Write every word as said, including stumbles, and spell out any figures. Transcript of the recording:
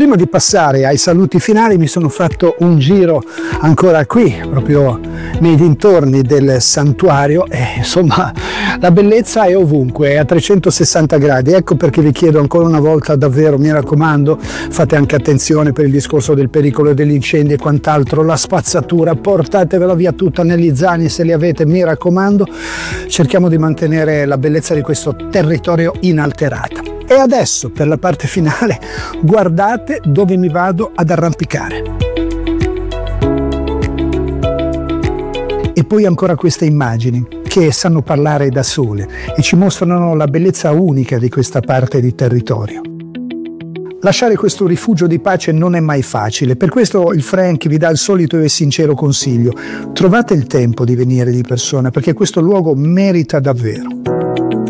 Prima di passare ai saluti finali mi sono fatto un giro ancora qui, proprio nei dintorni del santuario e insomma la bellezza è ovunque, è a trecentosessanta gradi. Ecco perché vi chiedo ancora una volta, davvero mi raccomando, fate anche attenzione per il discorso del pericolo degli incendi e quant'altro, la spazzatura, portatevela via tutta negli zaini se li avete, mi raccomando, cerchiamo di mantenere la bellezza di questo territorio inalterata. E adesso per la parte finale guardate dove mi vado ad arrampicare. E poi ancora queste immagini che sanno parlare da sole e ci mostrano la bellezza unica di questa parte di territorio. Lasciare questo rifugio di pace non è mai facile, per questo il Frank vi dà il solito e sincero consiglio: trovate il tempo di venire di persona perché questo luogo merita davvero.